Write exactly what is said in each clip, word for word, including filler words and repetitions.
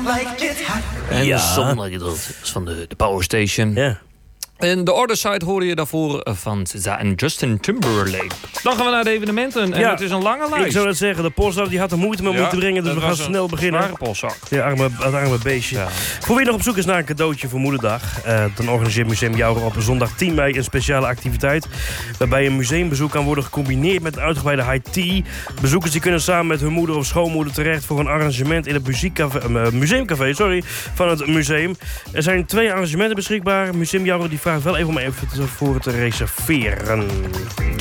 En Ja. Some Like It Hot is van de, de Power Station. Ja. En de Other Side hoorde je daarvoor van S Z A en Justin Timberlake. Dan gaan we naar de evenementen. En Ja, het is een lange lijst. Ik zou net zeggen, de postdag die had er moeite mee om Ja, te brengen. Dus dat we gaan was een snel beginnen. zware postzak. Ja, arme, het arme beestje. Ja. Voor wie nog op zoek is naar een cadeautje voor Moederdag... Uh, dan organiseert Museum Jouwer op zondag tien mei een speciale activiteit... waarbij een museumbezoek kan worden gecombineerd met een uitgebreide high tea. Bezoekers die kunnen samen met hun moeder of schoonmoeder terecht... voor een arrangement in het muziekcafé, uh, museumcafé sorry, van het museum. Er zijn twee arrangementen beschikbaar. Museum Jouwer die vraagt wel even om even voor te reserveren. Ja.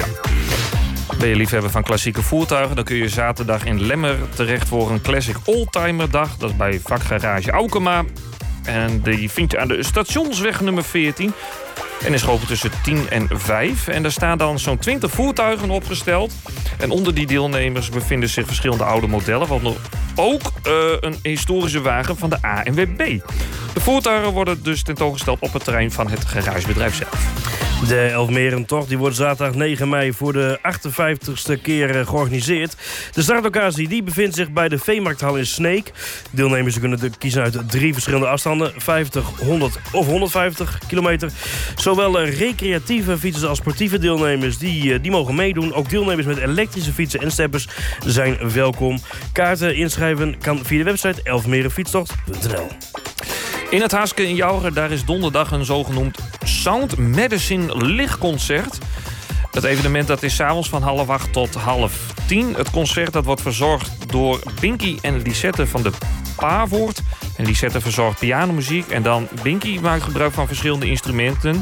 Ben je liefhebber van klassieke voertuigen... dan kun je zaterdag in Lemmer terecht voor een Classic Oldtimer dag. Dat is bij vakgarage Aukema. En die vind je aan de stationsweg nummer veertien. En is geopend tussen tien en vijf. En daar staan dan zo'n twintig voertuigen opgesteld. En onder die deelnemers bevinden zich verschillende oude modellen... want nog ook uh, een historische wagen van de A N W B. De voertuigen worden dus tentoongesteld op het terrein van het garagebedrijf zelf. De Elfmerentocht die wordt zaterdag negen mei voor de achtenvijftigste keer uh, georganiseerd. De startlocatie die bevindt zich bij de Veemarkthal in Sneek. Deelnemers kunnen de kiezen uit drie verschillende afstanden. vijftig, honderd of honderdvijftig kilometer. Zowel uh, recreatieve fietsers als sportieve deelnemers die, uh, die mogen meedoen. Ook deelnemers met elektrische fietsen en steppers zijn welkom. Kaarten inschrijven kan via de website elfmerenfietstocht punt n l. In het Haske in Jouweren, daar is donderdag een zogenoemd Sound Medicine lichtconcert. Het evenement dat is 's avonds van half acht tot half tien. Het concert dat wordt verzorgd door Binky en Lisette van de Pavoort. En Lisette verzorgt pianomuziek. En dan Binky maakt gebruik van verschillende instrumenten.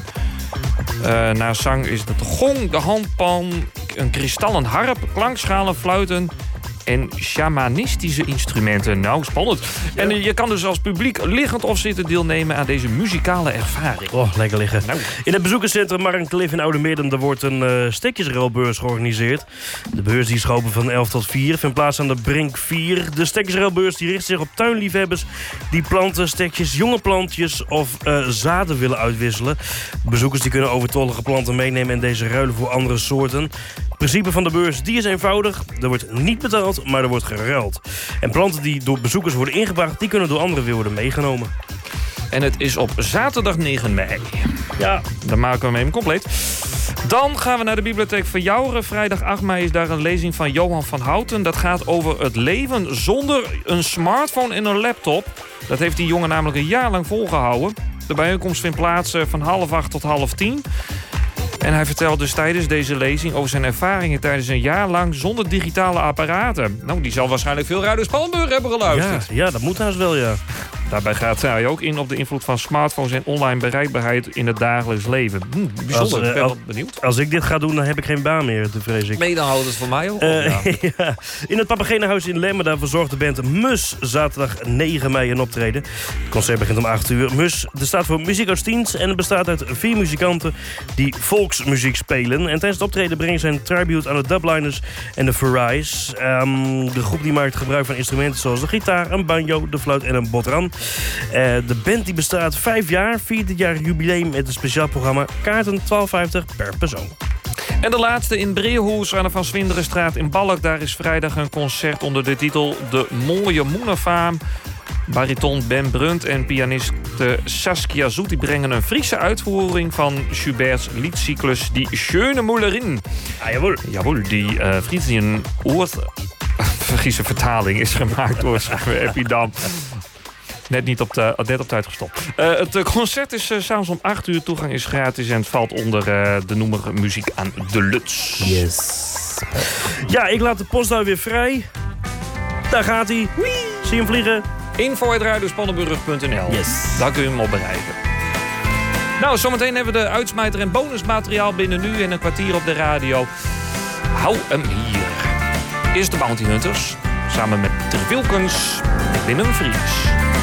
Uh, na zang is het de gong, de handpan, een kristallen harp, klankschalen, fluiten... en shamanistische instrumenten. Nou, spannend. Ja. En je kan dus als publiek liggend of zitten deelnemen aan deze muzikale ervaring. Oh, lekker liggen. Nou. In het bezoekerscentrum Markt in Oude-Meerden er wordt een uh, stekjesruilbeurs georganiseerd. De beurs die is geopend van elf tot vier. Vindt plaats aan de Brink vier. De stekjesruilbeurs die richt zich op tuinliefhebbers die planten, stekjes, jonge plantjes of uh, zaden willen uitwisselen. Bezoekers die kunnen overtollige planten meenemen en deze ruilen voor andere soorten. Het principe van de beurs die is eenvoudig. Er wordt niet betaald, maar er wordt geruild. En planten die door bezoekers worden ingebracht, die kunnen door anderen weer worden meegenomen. En het is op zaterdag negen mei. Ja, dan maken we hem even compleet. Dan gaan we naar de bibliotheek van Jouweren. Vrijdag acht mei is daar een lezing van Johan van Houten. Dat gaat over het leven zonder een smartphone en een laptop. Dat heeft die jongen namelijk een jaar lang volgehouden. De bijeenkomst vindt plaats van half acht tot half tien. En hij vertelt dus tijdens deze lezing over zijn ervaringen tijdens een jaar lang zonder digitale apparaten. Nou, die zal waarschijnlijk veel Radio Spaanburg hebben geluisterd. Ja, ja, dat moet haast wel, ja. Daarbij gaat hij ook in op de invloed van smartphones en online bereikbaarheid in het dagelijks leven. Hm, bijzonder, Als, uh, ik ben als, wel benieuwd. Als ik dit ga doen, dan heb ik geen baan meer, te vrees ik. Nee, dan houdt het voor mij ook. Uh, ja. ja. In het Papagenenhuis in Lemmer, daar verzorgt de band Mus zaterdag negen mei een optreden. Het concert begint om acht uur. Mus dat staat voor muziek uit Stiens en het bestaat uit vier muzikanten die volksmuziek spelen. En tijdens het optreden brengen ze een tribute aan de Dubliners en de Ferraris. Um, de groep die maakt gebruik van instrumenten zoals de gitaar, een banjo, de fluit en een botran. Uh, de band die bestaat vijf jaar, viert dit jaar jubileum met een speciaal programma. Kaarten twaalf vijftig per persoon. En de laatste in Breehoes aan de Van Swinderenstraat in Balk. Daar is vrijdag een concert onder de titel De Mooie Moenefaam. Bariton Ben Brunt en pianiste Saskia Zoet die brengen een Friese uitvoering van Schubert's liedcyclus Die Schöne Mullerin. Ah, jawohl. Jawohl, die uh, Friese oort... Friese vertaling is gemaakt door Epidam. Net niet op, de, net op tijd gestopt. Uh, het concert is uh, s'avonds om acht uur. Toegang is gratis en het valt onder uh, de noemer Muziek aan de Luts. Yes. Ja, ik laat de postduif weer vrij. Daar gaat hij. Zie je hem vliegen? info at radio spannenburg punt n l. Yes. Daar kun je hem op bereiken. Nou, zometeen hebben we de uitsmijter en bonusmateriaal binnen nu en een kwartier op de radio. Hou hem hier. Eerst de Bounty Hunters. Samen met Ter Wilkens en Willem Vries.